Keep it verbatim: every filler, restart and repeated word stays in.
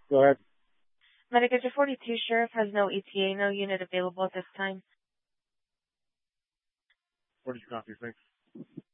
Go ahead. Medicare forty-two Sheriff has no E T A, no unit available at this time. What did you copy? Thanks.